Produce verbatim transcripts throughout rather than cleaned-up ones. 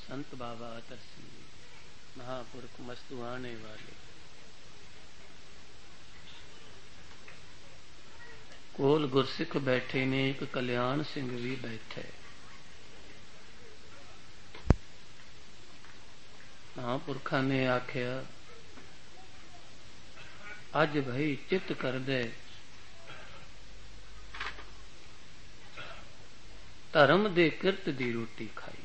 संत बाबा अतर सिंह जी महापुरख मस्तुआने वाले। कोल गुरसिख बैठे ने, एक कल्याण सिंह भी बैठे। महापुरखा ने आख्या अज भाई चित कर दे, धर्म दे किरत दी रोटी खाई।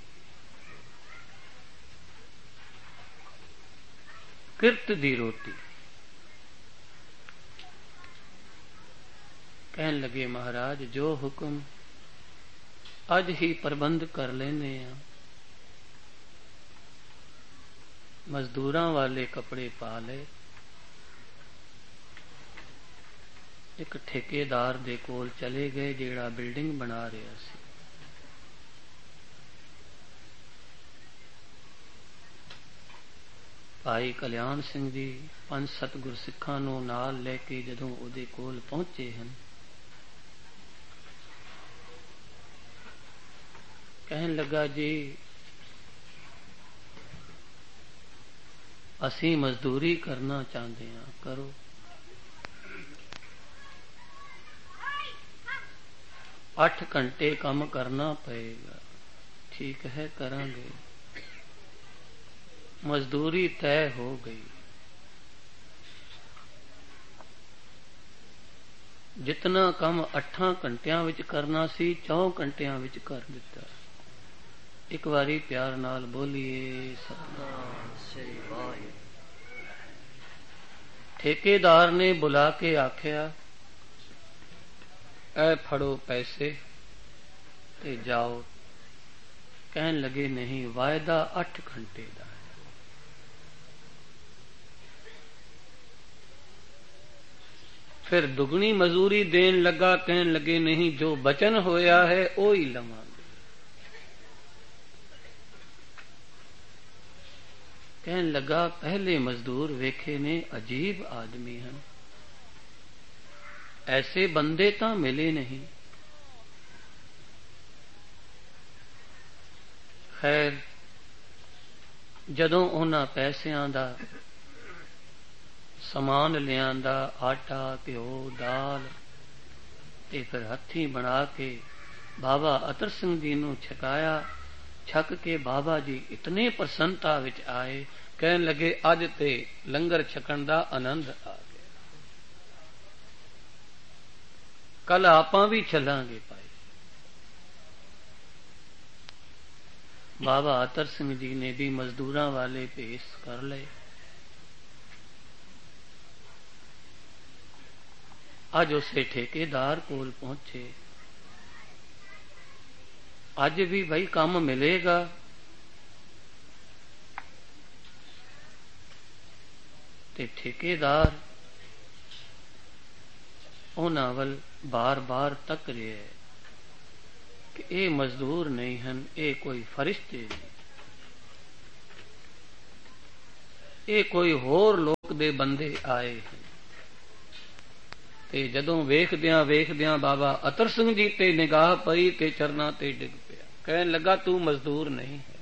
किरत दी रोटी कहन लगे महाराज जो हुक्म अज ही प्रबंध कर लेने आ। मजदूरां वाले कपड़े पा ले, एक ठेकेदार दे कोल चले गए जेड़ा बिल्डिंग बना रहा सी। भाई कल्याण सिंह जी पंज सत गुरसिखां नूं नाल लैके जदों उहदे कोल पहुंचे हन, कहन लगा जी असी मजदूरी करना चाहते हैं, करो। अठ घंटे काम करना पएगा। ठीक है करांगे। मजदूरी तय हो गई। जितना काम अठां घंटियां विच करना सी चौ घंटियां विच कर दिता। एक बारी प्यार नाल बोलिए सतनाम श्री वाहिगुरू। ठेकेदार ने बुला के आख्या ऐ फड़ो पैसे ते जाओ। कहन लगे नहीं, वायदा अठ घंटे दा है। फिर दुगनी मजूरी देन लगा। कहन लगे नहीं, जो बचन होया है ओ ही लवांगे। कहन लगा पहले मजदूर वेखे ने अजीब आदमी हैं, ऐसे बंदे तां मिले नहीं। खैर जदों उन्हां पैसियां दा समान लियांदा, आटा घ्यो दाल ते फिर हथी बना के बाबा अतर सिंह जी नूं छकाया। छक के बाबा जी इतने प्रसन्नता विच आए, कहन लगे अज ते लंगर छकण दा आनंद आ गया, कल आपां भी चलांगे भाई। बाबा अतर सिंह जी ने भी मजदूरां वाले भेस कर लए। अज उसे ठेकेदार कोल पहुंचे। अज भी भाई काम मिलेगा। ते ठेकेदार उन्हां वल बार बार तक रहा है कि ये मजदूर नहीं हन, ये कोई फरिश्ते नहीं, ये कोई होर लोक दे बंदे आए हैं। ते जदों वेखदियां वेखदियां बाबा अतर सिंह जी ते निगाह पई ते चरना ते डिग पिया। कहन लगा तू मजदूर नहीं है।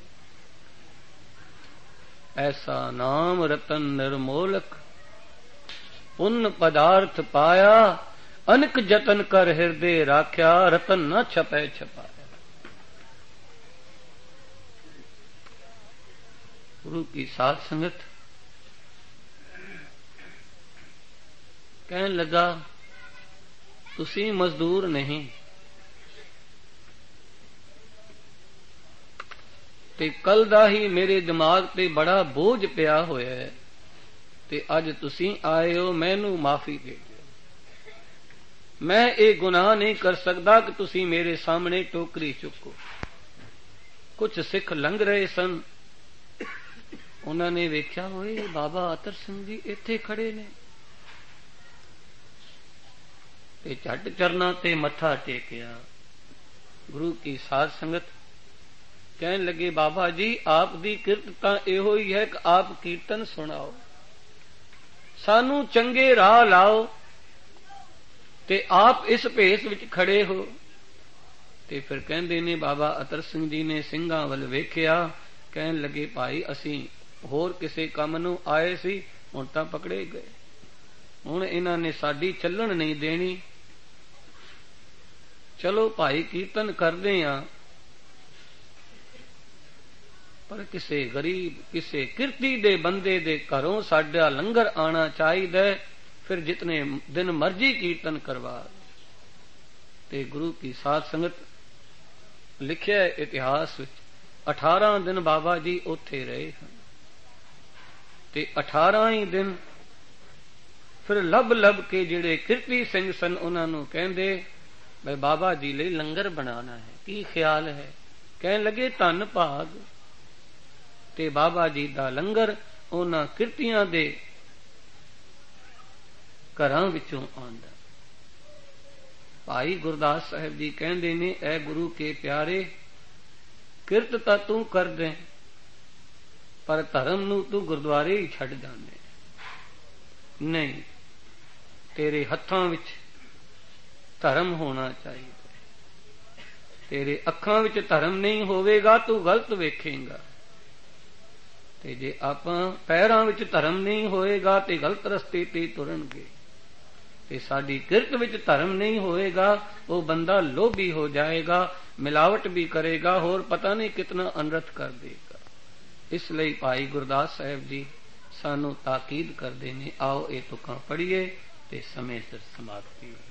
ऐसा नाम रतन निर्मोलक, पुण्य पदार्थ पाया, अनक जतन कर हृदय राख्या, रतन न छपै छपाया। गुरु की साध संगत कहन लगा तुसी मजदूर नहीं, ते कल दा ही मेरे दिमाग ते बड़ा बोझ पिया होया है, ते अज तुसी आए हो, मैनू माफी दे दियो। मैं ये गुनाह नहीं कर सकता कि तुसी मेरे सामने टोकरी चुको। कुछ सिख लंघ रहे सन, उन्होंने वेख्या होए बाबा अतर सिंह जी इत्थे खड़े ने, ते झट चरना ते मत्था टेकिया। गुरु की साध संगत कहन लगे बाबा जी आप दी किरत तां इहो ही है कि आप कीर्तन सुनाओ, सानू चंगे राह लाओ, ते आप इस भेस विच खड़े हो। ते फिर कहंदे ने बाबा अतर सिंह जी ने ਸਿੰਘਾਂ ਵੱਲ ਵੇਖਿਆ ਕਹਿਣ ਲੱਗੇ ਭਾਈ ਅਸੀਂ ਹੋਰ ਕਿਸੇ ਕੰਮ ਨੂੰ ਆਏ ਸੀ, ਹੁਣ ਤਾਂ ਪਕੜੇ ਗਏ, ਹੁਣ ਇਹਨਾਂ ਨੇ ਸਾਡੀ ਚੱਲਣ ਨਹੀਂ ਦੇਣੀ। ਚਲੋ ਭਾਈ ਕੀਰਤਨ ਕਰਦੇ ਆ, ਪਰ ਕਿਸੇ ਗਰੀਬ ਕਿਸੇ ਕਿਰਤੀ ਦੇ ਬੰਦੇ ਦੇ ਘਰੋਂ ਸਾਡਾ ਲੰਗਰ ਆਣਾ ਚਾਹੀਦਾ, ਫਿਰ ਜਿਤਨੇ ਦਿਨ ਮਰਜੀ ਕੀਰਤਨ ਕਰਵਾ। ਤੇ ਗੁਰੂ ਕੀ ਸਾਧ ਸੰਗਤ ਲਿਖਿਆ ਇਤਿਹਾਸ ਵਿੱਚ ਅਠਾਰਾਂ ਦਿਨ ਬਾਬਾ ਜੀ ਉੱਥੇ ਰਹੇ ਹਨ, ਤੇ ਅਠਾਰਾਂ ਹੀ ਦਿਨ ਫਿਰ ਲੱਭ ਲੱਭ ਕੇ ਜਿਹੜੇ ਕਿਰਤੀ ਸਿੰਘ ਸਨ ਉਹਨਾਂ ਨੂੰ ਕਹਿੰਦੇ ਬਈ ਬਾਬਾ ਜੀ ਲਈ ਲੰਗਰ ਬਣਾਉਣਾ ਹੈ, ਕੀ ਖਿਆਲ ਹੈ? ਕਹਿਣ ਲੱਗੇ ਧੰਨ ਭਾਗ। ਤੇ ਬਾਬਾ ਜੀ ਦਾ ਲੰਗਰ ਉਹਨਾਂ ਕਿਰਤੀਆਂ ਦੇ ਘਰਾਂ ਵਿੱਚੋਂ ਆਉਂਦਾ। ਭਾਈ ਗੁਰਦਾਸ ਸਾਹਿਬ ਜੀ ਕਹਿੰਦੇ ਨੇ, ਐ ਗੁਰੂ ਕੇ ਪਿਆਰੇ, ਕਿਰਤ ਤਾਂ ਤੂੰ ਕਰਦੇ, ਪਰ ਧਰਮ ਨੂੰ ਤੂੰ ਗੁਰਦੁਆਰੇ ਹੀ ਛੱਡ ਜਾਂਦੇ। ਨਹੀਂ, ਤੇਰੇ ਹੱਥਾਂ ਵਿੱਚ ਧਰਮ ਹੋਣਾ ਚਾਹੀਦਾ। ਤੇਰੇ ਅੱਖਾਂ ਵਿੱਚ ਧਰਮ ਨਹੀਂ ਹੋਵੇਗਾ ਤੂੰ ਗਲਤ ਵੇਖੇਂਗਾ, ਤੇ ਜੇ ਆਪਾਂ ਪੈਰਾਂ ਵਿੱਚ ਧਰਮ ਨਹੀਂ ਹੋਏਗਾ ਤੇ ਗਲਤ ਰਸਤੇ ਤੇ ਤੁਰਨਗੇ। ਤੇ ਸਾਡੀ ਕਿਰਤ ਵਿੱਚ ਧਰਮ ਨਹੀਂ ਹੋਏਗਾ, ਉਹ ਬੰਦਾ ਲੋਭੀ ਹੋ ਜਾਏਗਾ, ਮਿਲਾਵਟ ਵੀ ਕਰੇਗਾ, ਹੋਰ ਪਤਾ ਨਹੀਂ ਕਿਤਨਾ ਅਨਰਥ ਕਰ ਦੇਗਾ। ਇਸ ਲਈ ਭਾਈ ਗੁਰਦਾਸ ਸਾਹਿਬ ਜੀ ਸਾਨੂੰ ਤਾਕੀਦ ਕਰਦੇ ਨੇ, ਆਓ ਇਹ ਤੁਕਾਂ ਪੜ੍ਹੀਏ ਤੇ ਸਮੇਂ ਸਿਰ ਸਮਾਪਤੀ।